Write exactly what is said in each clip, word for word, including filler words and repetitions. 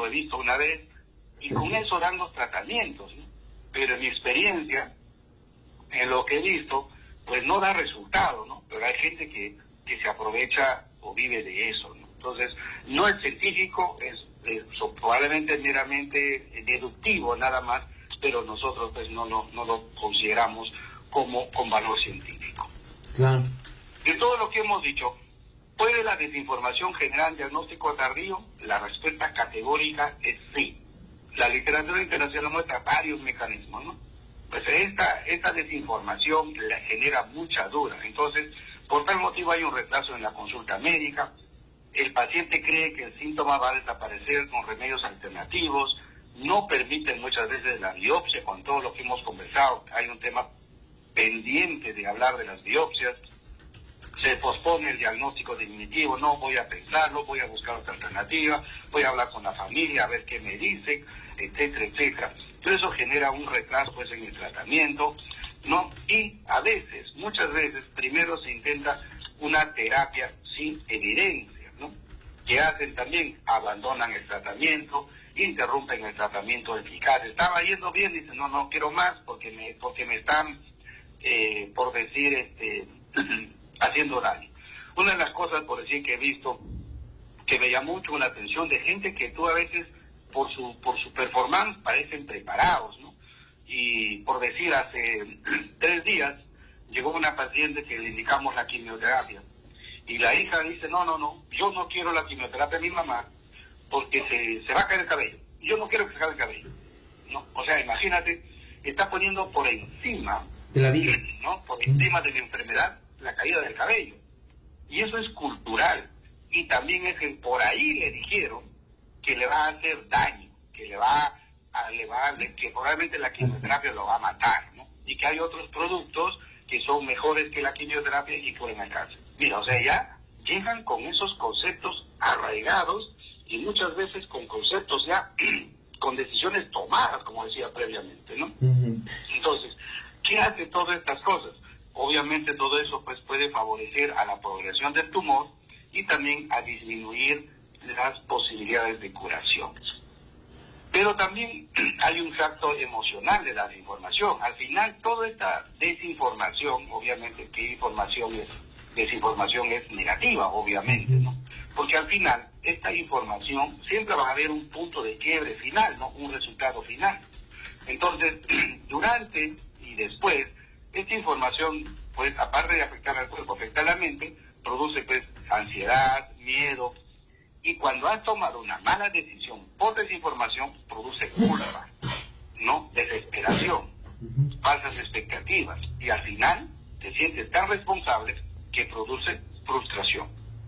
he visto una vez, y con eso dan los tratamientos, ¿no? Pero en mi experiencia, en lo que he visto, pues no da resultado, ¿no? Pero hay gente que, que se aprovecha o vive de eso, ¿no? Entonces, no es científico, es, es probablemente meramente deductivo nada más, pero nosotros pues no, no, no lo consideramos como con valor científico. Claro. De todo lo que hemos dicho, ¿puede la desinformación generar diagnóstico tardío? La respuesta categórica es sí. La literatura internacional muestra varios mecanismos, ¿no? Pues esta, esta desinformación la genera mucha duda. Entonces, por tal motivo hay un retraso en la consulta médica. El paciente cree que el síntoma va a desaparecer con remedios alternativos. No permiten muchas veces la biopsia con todo lo que hemos conversado. Hay un tema pendiente de hablar de las biopsias. Se pospone el diagnóstico definitivo. No, voy a pensarlo, voy a buscar otra alternativa, voy a hablar con la familia a ver qué me dicen, etcétera, etcétera. Todo eso genera un retraso pues en el tratamiento, ¿no? Y a veces, muchas veces, primero se intenta una terapia sin evidencia, ¿no? Que hacen también, abandonan el tratamiento, interrumpen el tratamiento eficaz. Estaba yendo bien, dicen, no, no quiero más porque me, porque me están, eh, por decir, este, haciendo daño. Una de las cosas, por decir, que he visto, que me llamó mucho la atención, de gente que tú a veces, por su por su performance, parecen preparados, ¿no? Y por decir, hace tres días, llegó una paciente que le indicamos la quimioterapia, y la hija dice, no, no, no, yo no quiero la quimioterapia de mi mamá, porque se, se va a caer el cabello, yo no quiero que se caiga el cabello, ¿no? O sea, imagínate, está poniendo por encima de la vida, ¿no? Por encima de la enfermedad, la caída del cabello, y eso es cultural, y también es que por ahí le dijeron que le va a hacer daño, que le va a, le va a, que probablemente la quimioterapia lo va a matar, ¿no? Y que hay otros productos que son mejores que la quimioterapia y que pueden alcanzar. Mira, o sea, ya llegan con esos conceptos arraigados y muchas veces con conceptos ya, con decisiones tomadas, como decía previamente, ¿no? Uh-huh. Entonces, ¿qué hace todas estas cosas? Obviamente todo eso pues puede favorecer a la progresión del tumor y también a disminuir las posibilidades de curación. Pero también hay un factor emocional de la desinformación. Al final, toda esta desinformación, obviamente, ¿qué información es? Desinformación es negativa, obviamente, ¿no? Porque al final, esta información siempre va a haber un punto de quiebre final, ¿no? Un resultado final. Entonces, durante y después, esta información, pues, aparte de afectar al cuerpo, afecta a la mente, produce, pues, ansiedad, miedo. Y cuando has tomado una mala decisión por desinformación, produce culpa, ¿no? Desesperación, falsas expectativas. Y al final te sientes tan responsable que produce frustración.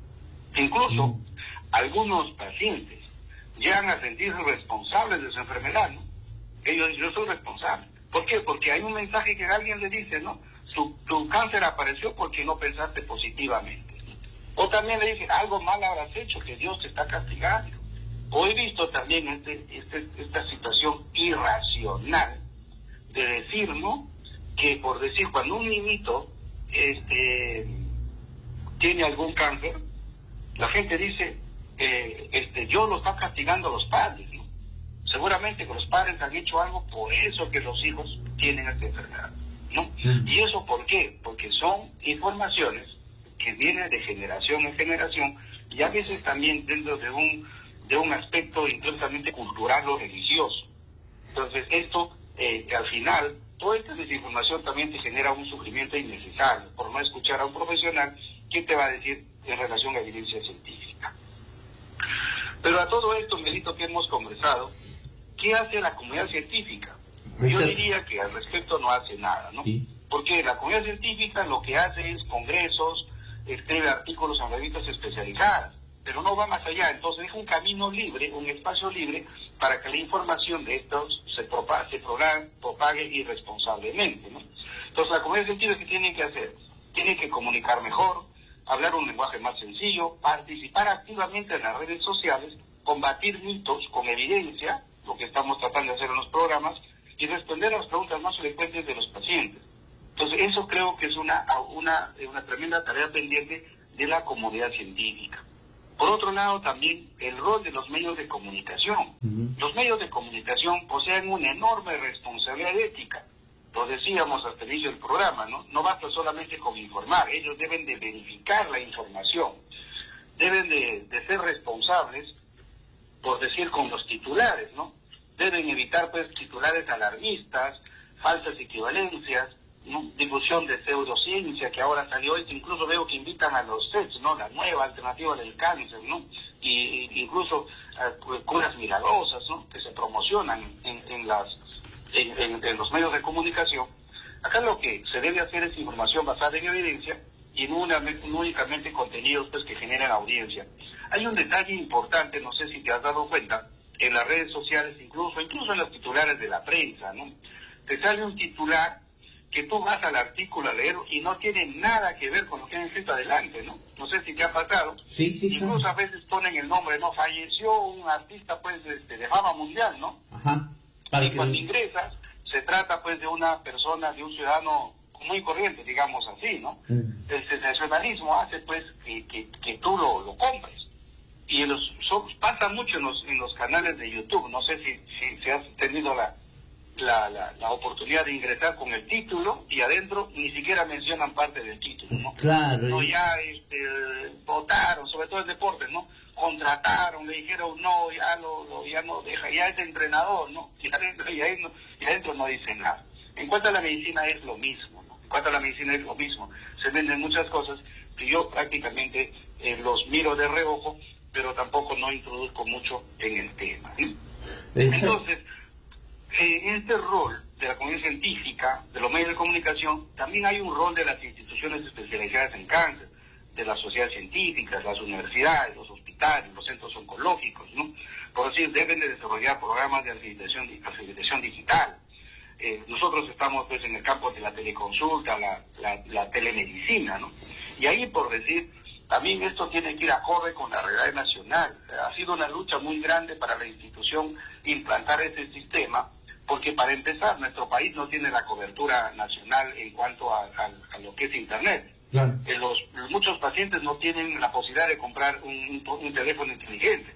Incluso algunos pacientes llegan a sentirse responsables de su enfermedad, ¿no? Ellos dicen, yo soy responsable. ¿Por qué? Porque hay un mensaje que alguien le dice, ¿no? Su, tu cáncer apareció porque no pensaste positivamente. O también le dije, algo mal habrás hecho, que Dios te está castigando. O he visto también este, este, esta situación irracional de decir, ¿no? Que por decir, cuando un niñito este, tiene algún cáncer, la gente dice, eh, este, Dios lo está castigando a los padres, ¿no? Seguramente que los padres han hecho algo, por eso que los hijos tienen esta enfermedad, ¿no? Mm. ¿Y eso por qué? Porque son informaciones que viene de generación en generación y a veces también dentro de un de un aspecto intensamente cultural o religioso. Entonces esto, eh, al final, toda esta desinformación también te genera un sufrimiento innecesario por no escuchar a un profesional que te va a decir en relación a evidencia científica. Pero a todo esto, Melito, que hemos conversado, ¿qué hace la comunidad científica? Yo diría que al respecto no hace nada, ¿no? ¿Sí? Porque la comunidad científica lo que hace es congresos, escribe artículos en revistas especializadas, pero no va más allá. Entonces es un camino libre, un espacio libre para que la información de estos se propague, se propague, propague irresponsablemente, ¿no? Entonces la comunidad científica, ¿qué tienen que hacer? Tienen que comunicar mejor, hablar un lenguaje más sencillo, participar activamente en las redes sociales, combatir mitos con evidencia, lo que estamos tratando de hacer en los programas, y responder a las preguntas más frecuentes de los pacientes. Entonces, eso creo que es una, una, una tremenda tarea pendiente de la comunidad científica. Por otro lado, también el rol de los medios de comunicación. Uh-huh. Los medios de comunicación poseen una enorme responsabilidad ética. Lo decíamos hasta el inicio del programa, ¿no? No basta solamente con informar, ellos deben de verificar la información, deben de, de ser responsables, por decir, con los titulares, ¿no? Deben evitar, pues, titulares alarmistas, falsas equivalencias, ¿no? Difusión de pseudociencia que ahora salió, incluso veo que invitan a los sets, ¿no? La nueva alternativa del cáncer, ¿no? Y, y incluso uh, curas milagrosas, ¿no? Que se promocionan en, en las en, en, en los medios de comunicación. Acá lo que se debe hacer es información basada en evidencia y no, una, no únicamente contenidos, pues, que generen audiencia. Hay un detalle importante, no sé si te has dado cuenta, en las redes sociales, incluso incluso en los titulares de la prensa, ¿no? Te sale un titular que tú vas al artículo a leer y no tiene nada que ver con lo que han escrito adelante, ¿no? No sé si te ha pasado. Sí, sí, incluso claro. A veces ponen el nombre, ¿no? Falleció un artista, pues, de, de fama mundial, ¿no? Ajá. Y cuando ingresas, se trata, pues, de una persona, de un ciudadano muy corriente, digamos así, ¿no? Mm. El sensacionalismo hace, pues, que, que, que tú lo, lo compres. Y los, so, pasa mucho en los, en los canales de YouTube. No sé si, si, si has tenido la, la, la, la oportunidad de ingresar con el título y adentro ni siquiera mencionan parte del título, ¿no? Claro. No, ya este, votaron, sobre todo en deportes, ¿no? Contrataron, le dijeron no, ya lo, lo ya no deja, ya es entrenador, ¿no? Y adentro, y adentro, y adentro no dicen nada. En cuanto a la medicina es lo mismo, ¿no? En cuanto a la medicina es lo mismo. Se venden muchas cosas que yo prácticamente eh, los miro de reojo, pero tampoco no introduzco mucho en el tema, ¿sí? Entonces, eh, en este rol de la comunidad científica, de los medios de comunicación, también hay un rol de las instituciones especializadas en cáncer, de las sociedades científicas, las universidades, los hospitales, los centros oncológicos, ¿no? Por decir, deben de desarrollar programas de acreditación, acreditación digital. Eh, nosotros estamos, pues, en el campo de la teleconsulta, la, la, la telemedicina, ¿no? Y ahí, por decir, también esto tiene que ir acorde con la realidad nacional. Ha sido una lucha muy grande para la institución implantar este sistema, porque para empezar, nuestro país no tiene la cobertura nacional en cuanto a, a, a lo que es Internet. Claro. Eh, los, muchos pacientes no tienen la posibilidad de comprar un, un, un teléfono inteligente,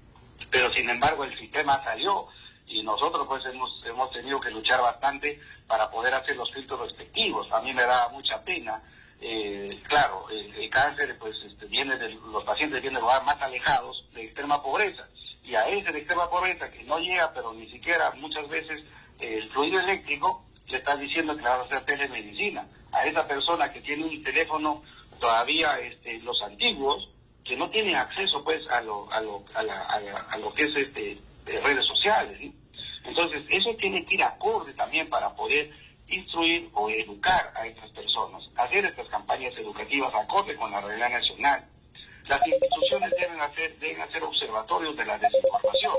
pero sin embargo el sistema salió y nosotros, pues, hemos, hemos tenido que luchar bastante para poder hacer los filtros respectivos. A mí me da mucha pena. Eh, claro, el, el cáncer, pues, este, viene de, los pacientes vienen de lugares más alejados de extrema pobreza, y a ese de extrema pobreza que no llega, pero ni siquiera muchas veces eh, el fluido eléctrico, le está diciendo que le va a hacer telemedicina. A esa persona que tiene un teléfono todavía, este, los antiguos, que no tienen acceso, pues, a lo, a lo, a la, a la, a lo que es este redes sociales, ¿sí? Entonces, eso tiene que ir acorde también para poder instruir o educar a estas personas, hacer estas campañas educativas acorde con la realidad nacional. Las instituciones deben hacer deben hacer observatorios de la desinformación,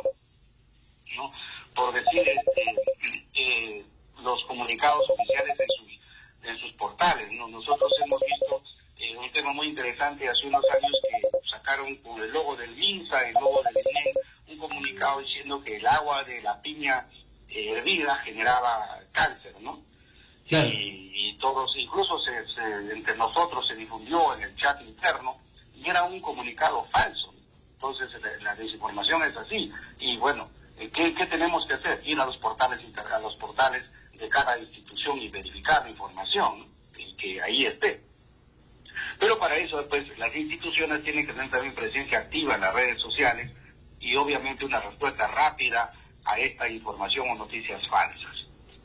¿no? Por decir, este, eh, los comunicados oficiales en sus en sus portales, ¿no? Nosotros hemos visto eh, un tema muy interesante hace unos años que sacaron con el logo del MINSA, el logo del I N E M, un comunicado diciendo que el agua de la piña eh, hervida generaba cáncer, ¿no? Claro. Y, y todos, incluso se, se, entre nosotros se difundió en el chat interno, y era un comunicado falso. Entonces la, la desinformación es así. Y bueno, ¿qué, qué tenemos que hacer? Ir a los portales a los portales de cada institución y verificar la información, ¿no? Y que ahí esté. Pero para eso, pues, las instituciones tienen que tener también presencia activa en las redes sociales y obviamente una respuesta rápida a esta información o noticias falsas.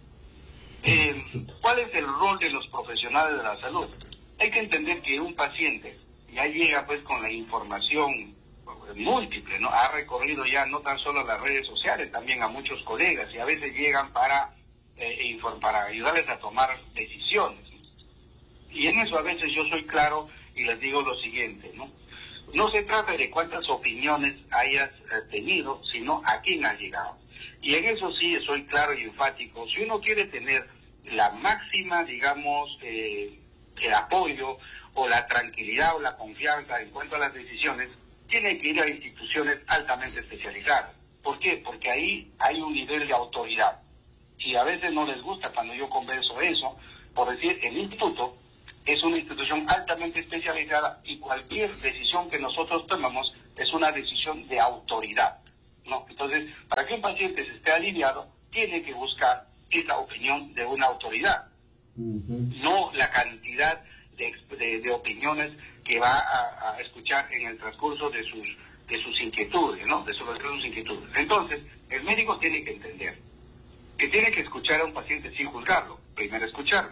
Eh, ¿Cuál es el rol de los profesionales de la salud? Hay que entender que un paciente ya llega, pues, con la información múltiple, ¿no? Ha recorrido ya no tan solo las redes sociales, también a muchos colegas, y a veces llegan para, eh, para ayudarles a tomar decisiones. Y en eso a veces yo soy claro y les digo lo siguiente, ¿no? No se trata de cuántas opiniones hayas eh, tenido, sino a quién has llegado. Y en eso sí soy claro y enfático. Si uno quiere tener la máxima, digamos, eh, el apoyo o la tranquilidad o la confianza en cuanto a las decisiones, tiene que ir a instituciones altamente especializadas. ¿Por qué? Porque ahí hay un nivel de autoridad. Y a veces no les gusta cuando yo converso eso, por decir, el instituto es una institución altamente especializada y cualquier decisión que nosotros tomamos es una decisión de autoridad, ¿no? Entonces, para que un paciente se esté aliviado, tiene que buscar esa opinión de una autoridad, uh-huh. no la cantidad de, de, de opiniones que va a, a escuchar en el transcurso de sus de sus inquietudes, ¿no? De sus, de sus inquietudes. Entonces, el médico tiene que entender que tiene que escuchar a un paciente sin juzgarlo, primero escucharlo,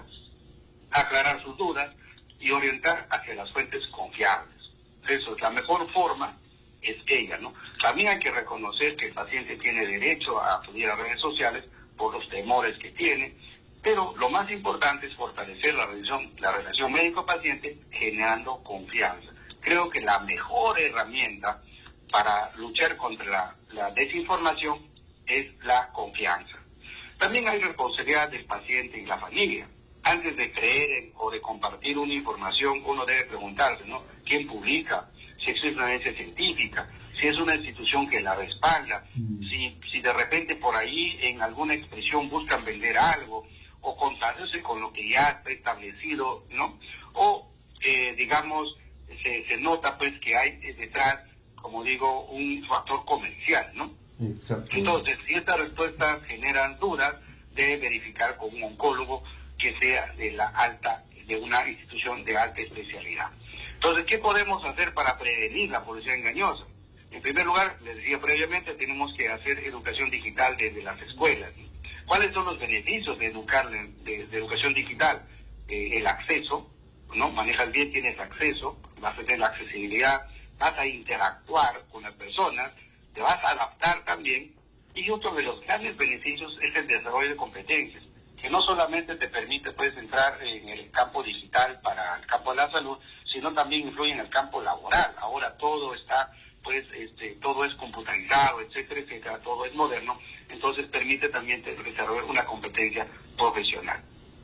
aclarar sus dudas y orientar hacia las fuentes confiables. Eso es la mejor forma, es ella, ¿no? También hay que reconocer que el paciente tiene derecho a acudir a redes sociales por los temores que tiene, pero lo más importante es fortalecer la relación, la relación médico-paciente generando confianza. Creo que la mejor herramienta para luchar contra la, la desinformación es la confianza. También hay responsabilidad del paciente y la familia. Antes de creer en, o de compartir una información, uno debe preguntarse, ¿no? ¿Quién publica? Si existe una evidencia científica, si es una institución que la respalda, mm. si, si de repente por ahí en alguna expresión buscan vender algo, o contarse con lo que ya está establecido, ¿no? O, eh, digamos, se, se nota pues que hay detrás, como digo, un factor comercial, ¿no? Exacto. Entonces, si estas respuestas generan dudas, debe verificar con un oncólogo que sea de la alta, de una institución de alta especialidad. Entonces, ¿qué podemos hacer para prevenir la publicidad engañosa? En primer lugar, les decía previamente, tenemos que hacer educación digital desde las escuelas. ¿Cuáles son los beneficios de educar de, de, de educación digital? Eh, el acceso, ¿no? Manejas bien, tienes acceso, vas a tener la accesibilidad, vas a interactuar con las personas, te vas a adaptar también, y otro de los grandes beneficios es el desarrollo de competencias, que no solamente te permite pues entrar en el campo digital para el campo de la salud, sino también influye en el campo laboral. Ahora todo está, pues, este, todo es computarizado, etcétera, etcétera, todo es moderno, entonces permite también desarrollar una competencia profesional.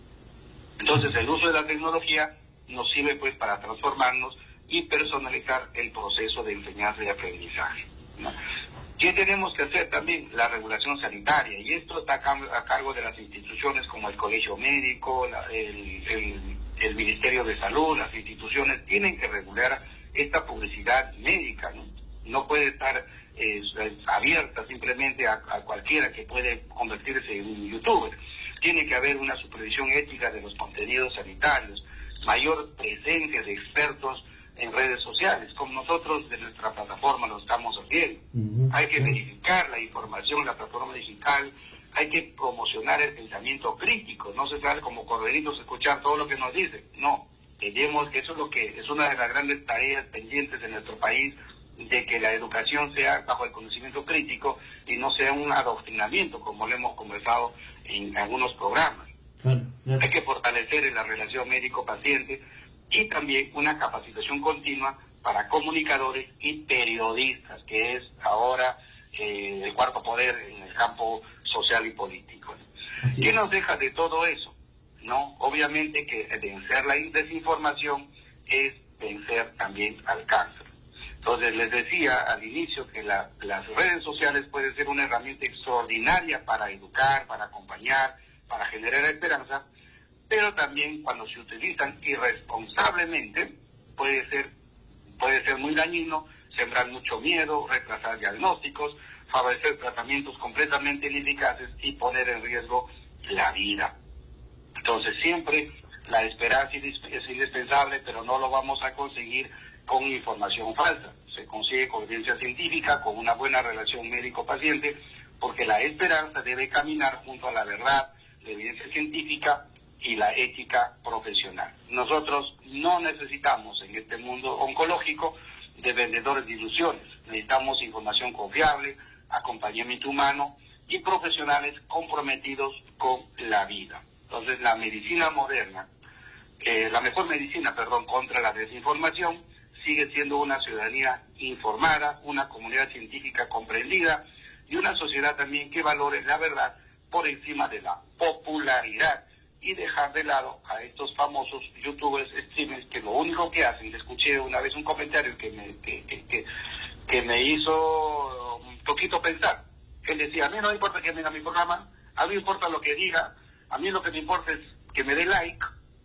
Entonces el uso de la tecnología nos sirve pues para transformarnos y personalizar el proceso de enseñanza y aprendizaje, ¿no? ¿Qué tenemos que hacer también? La regulación sanitaria, y esto está a cargo de las instituciones como el Colegio Médico, la, el, el, el Ministerio de Salud. Las instituciones tienen que regular esta publicidad médica, ¿no? No puede estar eh, abierta simplemente a, a cualquiera que puede convertirse en un youtuber. Tiene que haber una supervisión ética de los contenidos sanitarios, mayor presencia de expertos en redes sociales, como nosotros de nuestra plataforma lo estamos haciendo. Uh-huh. Hay que verificar la información en la plataforma digital, hay que promocionar el pensamiento crítico, no se sale como corderitos escuchar todo lo que nos dicen. No, tenemos que eso es lo que es una de las grandes tareas pendientes en nuestro país, de que la educación sea bajo el conocimiento crítico y no sea un adoctrinamiento, como lo hemos conversado en algunos programas. Claro, claro. Hay que fortalecer en la relación médico-paciente y también una capacitación continua para comunicadores y periodistas, que es ahora eh, el cuarto poder en el campo social y político. Así. ¿Qué nos deja de todo eso? No, obviamente que vencer la desinformación es vencer también al cáncer. Entonces les decía al inicio que la, las redes sociales pueden ser una herramienta extraordinaria para educar, para acompañar, para generar esperanza, pero también cuando se utilizan irresponsablemente puede ser puede ser muy dañino, sembrar mucho miedo, retrasar diagnósticos, favorecer tratamientos completamente ineficaces y poner en riesgo la vida. Entonces siempre la esperanza es indispensable, pero no lo vamos a conseguir con información falsa. Se consigue con evidencia científica, con una buena relación médico-paciente, porque la esperanza debe caminar junto a la verdad, la evidencia científica y la ética profesional. Nosotros no necesitamos en este mundo oncológico de vendedores de ilusiones. Necesitamos información confiable, acompañamiento humano y profesionales comprometidos con la vida. Entonces, la medicina moderna, eh, la mejor medicina, perdón, contra la desinformación, sigue siendo una ciudadanía informada, una comunidad científica comprendida y una sociedad también que valore la verdad por encima de la popularidad y dejar de lado a estos famosos youtubers, streamers, que lo único que hacen, le escuché una vez un comentario que me, que, que, que, que me hizo un poquito pensar. Él decía, a mí no me importa que venga a mi programa, a mí me importa lo que diga, a mí lo que me importa es que me dé like,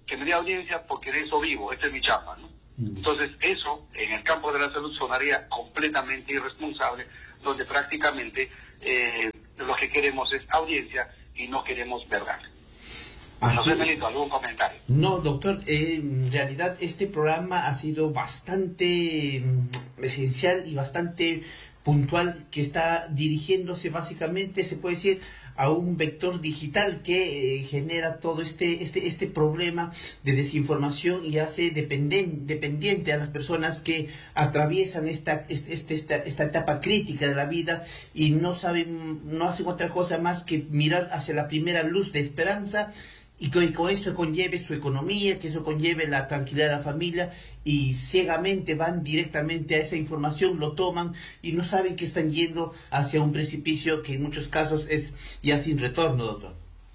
que me dé audiencia porque de eso vivo, esta es mi chamba, ¿no? Entonces eso en el campo de la salud sonaría completamente irresponsable, donde prácticamente eh, lo que queremos es audiencia y no queremos verdad. No sé, Melito, ¿algún comentario? No, doctor, eh, en realidad este programa ha sido bastante mm, esencial y bastante puntual, que está dirigiéndose básicamente, se puede decir, a un vector digital que eh, genera todo este este este problema de desinformación y hace dependen, dependiente a las personas que atraviesan esta, este, esta esta etapa crítica de la vida y no saben, no hacen otra cosa más que mirar hacia la primera luz de esperanza, y que con eso conlleve su economía, que eso conlleve la tranquilidad de la familia, y ciegamente van directamente a esa información, lo toman y no saben que están yendo hacia un precipicio que en muchos casos es ya sin retorno, doctor.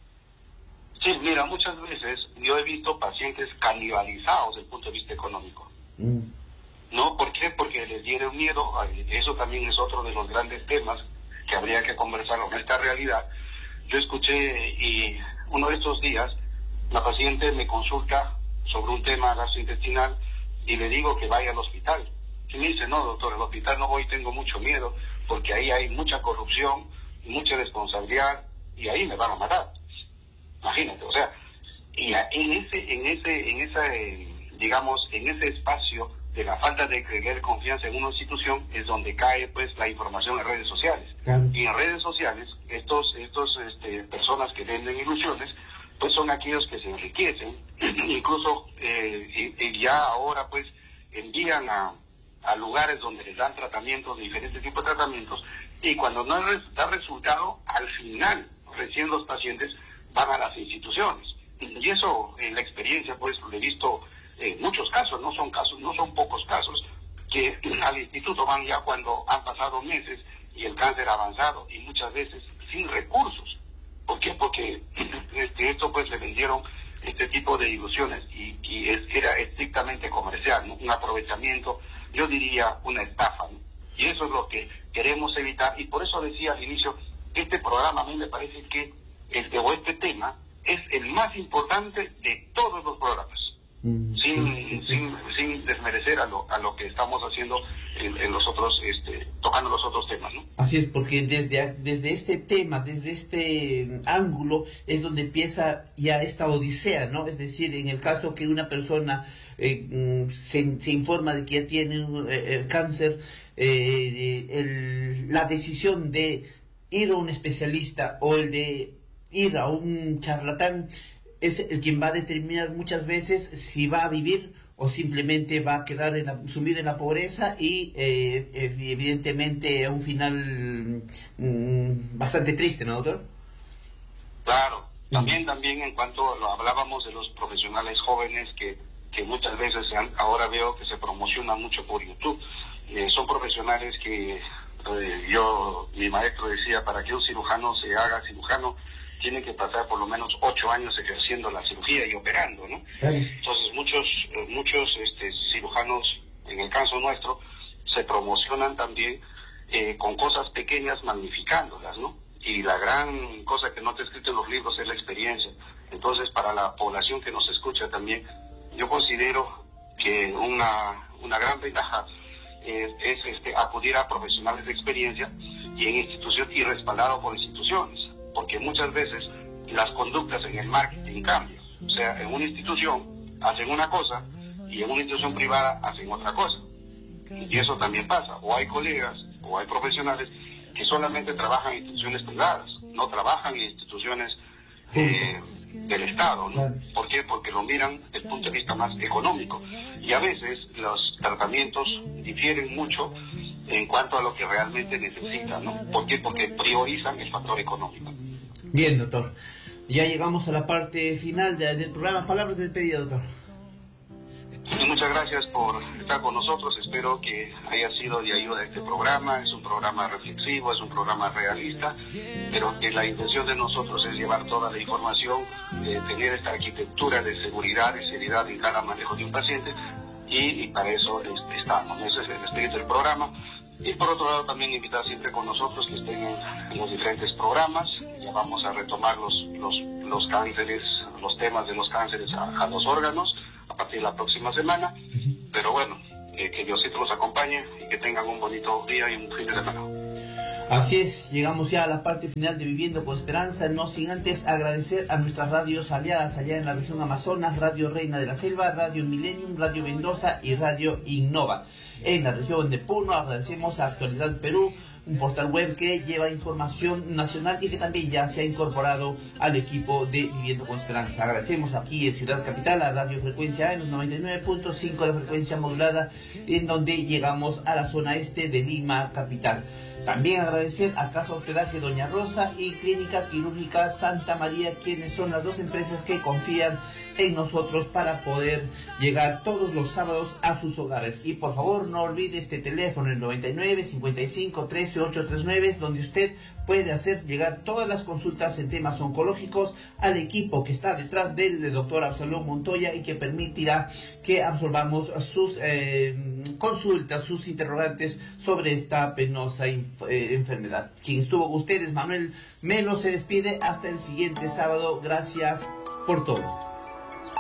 Sí, mira, muchas veces yo he visto pacientes canibalizados desde el punto de vista económico. Mm. ¿No? ¿Por qué? Porque les dieron miedo. Eso también es otro de los grandes temas que habría que conversar con esta realidad. Yo escuché y uno de estos días la paciente me consulta sobre un tema gastrointestinal y le digo que vaya al hospital. Y me dice, no, doctor, al hospital no voy, tengo mucho miedo porque ahí hay mucha corrupción, mucha responsabilidad y ahí me van a matar. Imagínate, o sea, y en ese, en ese, en esa, eh, digamos, en ese espacio de la falta de creer confianza en una institución es donde cae pues la información en redes sociales. Claro. Y en redes sociales estos estos este, personas que venden ilusiones pues son aquellos que se enriquecen, incluso eh, y, y ya ahora pues envían a, a lugares donde les dan tratamientos, de diferentes tipos de tratamientos, y cuando no da resultado, al final recién los pacientes van a las instituciones. Y eso en la experiencia pues lo he visto en muchos casos, no son casos, no son pocos casos, que al instituto van ya cuando han pasado meses y el cáncer ha avanzado, y muchas veces sin recursos. ¿Por qué? Porque este, esto pues le vendieron este tipo de ilusiones y, y es, era estrictamente comercial, ¿no? Un aprovechamiento, yo diría una estafa, ¿no? Y eso es lo que queremos evitar, y por eso decía al inicio, este programa a mí me parece que este, o este tema es el más importante de todos los programas. Mm, sin, sí, sí, sí. sin sin desmerecer a lo a lo que estamos haciendo en, en los otros este tocando los otros temas, ¿no? Así es, porque desde desde este tema, desde este ángulo es donde empieza ya esta odisea, ¿no? Es decir, en el caso que una persona eh, se, se informa de que ya tiene eh, cáncer, eh, el, la decisión de ir a un especialista o el de ir a un charlatán es el quien va a determinar muchas veces si va a vivir o simplemente va a quedar en la, sumido en la pobreza y eh, evidentemente a un final mm, bastante triste, ¿no, doctor? Claro, también, mm. también en cuanto lo hablábamos de los profesionales jóvenes que, que muchas veces han, ahora veo que se promocionan mucho por YouTube. Eh, son profesionales que eh, yo, mi maestro decía, para que un cirujano se haga cirujano, tiene que pasar por lo menos ocho años ejerciendo la cirugía y operando, ¿no? Entonces muchos muchos este, cirujanos, en el caso nuestro, se promocionan también eh, con cosas pequeñas, magnificándolas, ¿no? Y la gran cosa que no está escrito en los libros es la experiencia. Entonces, para la población que nos escucha también, yo considero que una, una gran ventaja eh, es este, acudir a profesionales de experiencia y en institución y respaldado por instituciones. Porque muchas veces las conductas en el marketing cambian. O sea, en una institución hacen una cosa y en una institución privada hacen otra cosa. Y eso también pasa. O hay colegas o hay profesionales que solamente trabajan en instituciones privadas, no trabajan en instituciones eh, del Estado, ¿no? ¿Por qué? Porque lo miran desde el punto de vista más económico. Y a veces los tratamientos difieren mucho en cuanto a lo que realmente necesitan, ¿no? ¿Por qué? Porque priorizan el factor económico. Bien, doctor. Ya llegamos a la parte final de, del programa. Palabras de despedida, doctor. Sí, muchas gracias por estar con nosotros. Espero que haya sido de ayuda este programa. Es un programa reflexivo, es un programa realista, pero que la intención de nosotros es llevar toda la información, eh, tener esta arquitectura de seguridad y seriedad en cada manejo de un paciente, y, y para eso este, estamos. Ese es el espíritu del programa. Y por otro lado también invitar siempre con nosotros que estén en, en los diferentes programas. Ya vamos a retomar los, los, los cánceres los temas de los cánceres a, a los órganos a partir de la próxima semana. Pero bueno, eh, que Diosito los acompañe y que tengan un bonito día y un fin de semana. Así es, llegamos ya a la parte final de Viviendo con Esperanza, no sin antes agradecer a nuestras radios aliadas allá en la región Amazonas, Radio Reina de la Selva, Radio Millennium, Radio Mendoza y Radio Innova. En la región de Puno agradecemos a Actualidad Perú, un portal web que lleva información nacional y que también ya se ha incorporado al equipo de Viviendo con Esperanza. Agradecemos aquí en Ciudad Capital a Radio Frecuencia A en los noventa y nueve punto cinco de la frecuencia modulada, en donde llegamos a la zona este de Lima Capital. También agradecer a Casa Hospedaje Doña Rosa y Clínica Quirúrgica Santa María, quienes son las dos empresas que confían en nosotros para poder llegar todos los sábados a sus hogares. Y por favor no olvide este teléfono, el noventa y nueve, cincuenta y cinco, trece, ochocientos treinta y nueve, donde usted puede hacer llegar todas las consultas en temas oncológicos al equipo que está detrás del doctor Absalón Montoya y que permitirá que absorbamos sus eh, consultas, sus interrogantes sobre esta penosa eh, enfermedad. Quien estuvo con ustedes, Manuel Melo, se despide hasta el siguiente sábado. Gracias por todo.